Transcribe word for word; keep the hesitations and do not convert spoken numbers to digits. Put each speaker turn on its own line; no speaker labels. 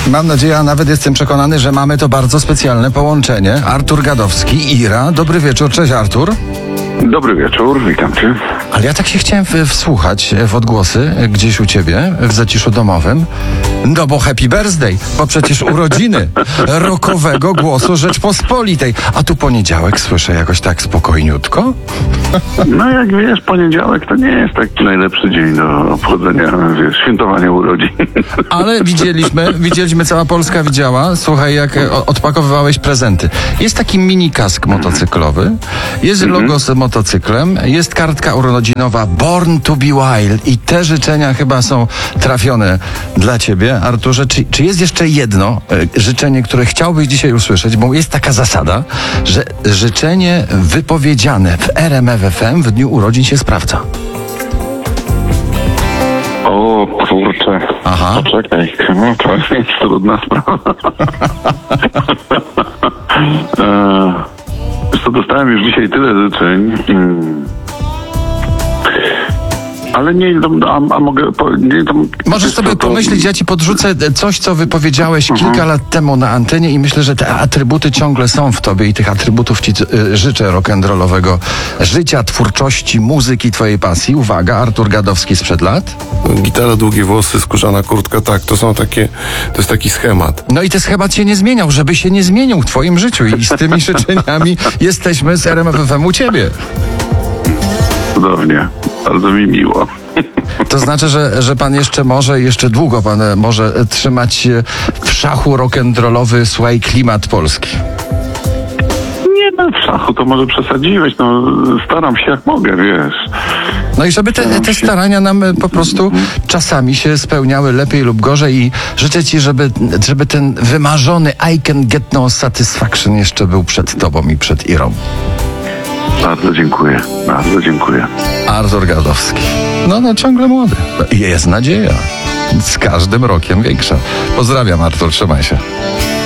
Mam nadzieję, a nawet jestem przekonany, że mamy to bardzo specjalne połączenie. Artur Gadowski, Ira. Dobry wieczór, cześć Artur.
Dobry wieczór, witam cię.
Ale ja tak się chciałem w, wsłuchać w odgłosy gdzieś u ciebie, w zaciszu domowym. No bo happy birthday, bo przecież urodziny rockowego głosu Rzeczpospolitej. A tu poniedziałek słyszę jakoś tak spokojniutko.
No jak wiesz, poniedziałek to nie jest taki najlepszy dzień do obchodzenia, wiesz, świętowania urodzin.
Ale widzieliśmy, widzieliśmy, cała Polska widziała, słuchaj, jak o- odpakowywałeś prezenty. Jest taki mini kask motocyklowy, jest logo z motocyklem, jest kartka urodzinowa Born to be Wild i te życzenia chyba są trafione dla ciebie, Arturze. Czy, czy jest jeszcze jedno e, życzenie, które chciałbyś dzisiaj usłyszeć, bo jest taka zasada, że życzenie wypowiedziane w R M F F M w dniu urodzin się sprawdza.
O kurczę,
Aha.
poczekaj, no, to jest trudna sprawa. e, wiesz co, dostałem już dzisiaj tyle życzeń, mm. ale nie, a, a mogę, po, nie, to,
Możesz sobie
to, to,
pomyśleć, ja ci podrzucę coś, co wypowiedziałeś kilka lat temu na antenie i myślę, że te atrybuty ciągle są w tobie i tych atrybutów ci y, życzę rock'n'rollowego życia, twórczości, muzyki, twojej pasji. Uwaga, Artur Gadowski sprzed lat.
Gitara, długie włosy, skórzana kurtka, tak, to są takie, to jest taki schemat.
No i ten schemat się nie zmieniał, żeby się nie zmienił w twoim życiu i z tymi życzeniami jesteśmy z R M F F M u ciebie.
Cudownie, bardzo mi miło.
To znaczy, że, że pan jeszcze może, jeszcze długo pan e, może e, trzymać się w szachu rock'n'rollowy, słuchaj, klimat polski.
Nie, no w szachu to może przesadziłeś, no staram się jak mogę, wiesz.
No i żeby te, te starania nam e, po prostu czasami się spełniały lepiej lub gorzej i życzę ci, żeby, żeby ten wymarzony I can get no satisfaction jeszcze był przed tobą i przed Irą.
Bardzo dziękuję, bardzo dziękuję.
Artur Gadowski. No, no ciągle młody. Jest nadzieja. Z każdym rokiem większa. Pozdrawiam, Artur, trzymaj się.